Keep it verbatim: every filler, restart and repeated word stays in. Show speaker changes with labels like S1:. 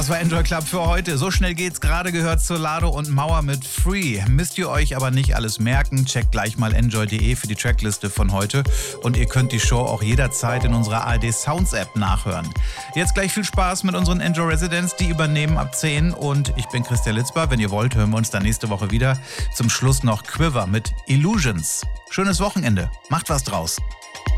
S1: Das war Enjoy Club für heute. So schnell geht's. Gerade gehört Solardo und Mauer mit Free. Müsst ihr euch aber nicht alles merken. Checkt gleich mal enjoy punkt de für die Trackliste von heute. Und ihr könnt die Show auch jederzeit in unserer A R D Sounds App nachhören. Jetzt gleich viel Spaß mit unseren Enjoy Residents. Die übernehmen ab zehn. Und ich bin Christian Litzbar. Wenn ihr wollt, hören wir uns dann nächste Woche wieder. Zum Schluss noch Quiver mit Illusions. Schönes Wochenende. Macht was draus.